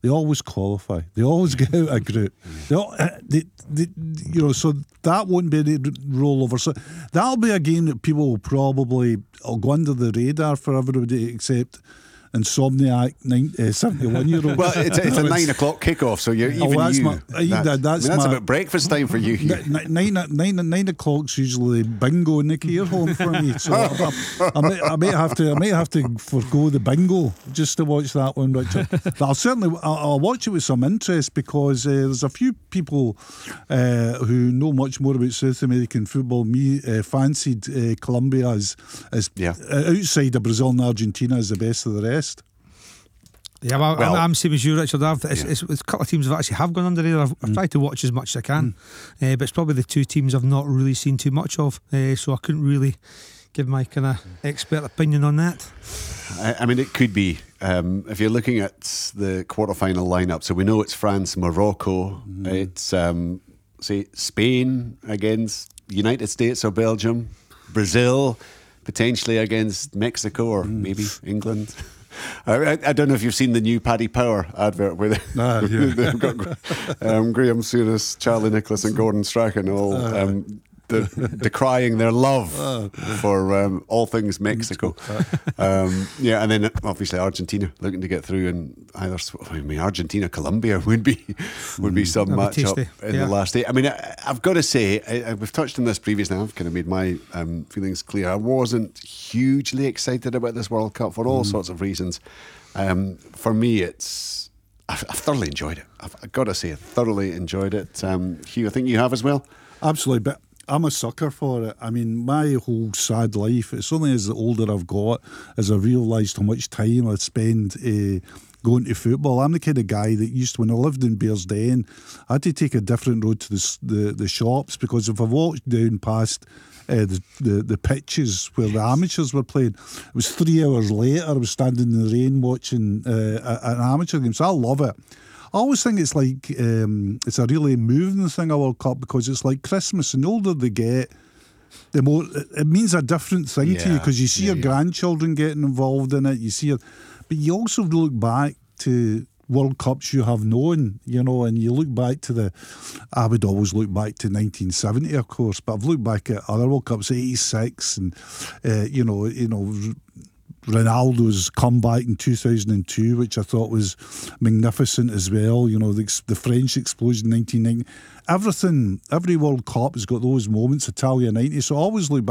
they always qualify. They always get out a group. So that won't be any rollover. So that'll be a game that people will probably go under the radar for everybody except Insomniac 71-year-old. Well, it's a 9 o'clock kickoff, so you're that's about breakfast time for you. 9 o'clock's usually bingo in the care home for me. So I might have to forgo the bingo just to watch that one, Richard. But I'll watch it with some interest because there's a few people who know much more about South American football. Me fancied Colombia as outside of Brazil and Argentina as the best of the rest. Yeah, well, I'm same as you, Richard. It's a couple of teams that actually have gone under there. I've tried to watch as much as I can, but it's probably the two teams I've not really seen too much of, so I couldn't really give my kind of expert opinion on that. I mean, it could be if you're looking at the quarterfinal lineup. So we know it's France, Morocco. It's say Spain against United States or Belgium, Brazil potentially against Mexico or maybe England. I don't know if you've seen the new Paddy Power advert where they've got Graham Souness, Charlie Nicholas and Gordon Strachan all decrying their love for all things Mexico. And then obviously Argentina looking to get through, and Argentina Colombia would be some match up in the last day. I mean, I've got to say, we've touched on this previously. I've kind of made my feelings clear. I wasn't hugely excited about this World Cup for all sorts of reasons. For me, I've thoroughly enjoyed it. I've got to say, I thoroughly enjoyed it. Hugh, I think you have as well. Absolutely, but I'm a sucker for it. I mean, my whole sad life, it's only as the older I've got as I realised how much time I spend going to football. I'm the kind of guy that when I lived in Bearsden, I had to take a different road to the shops, because if I walked down past the pitches where the amateurs were playing, it was 3 hours later I was standing in the rain watching an amateur game. So I love it. I always think it's like it's a really moving thing, a World Cup, because it's like Christmas, and the older they get, the more it means a different thing to you, because you see your grandchildren getting involved in it. But you also look back to World Cups you have known, and you look back I would always look back to 1970, of course, but I've looked back at other World Cups, 86, and Ronaldo's comeback in 2002, which I thought was magnificent as well. The French explosion in 1990. Every World Cup has got those moments. Italia 90. So I always look back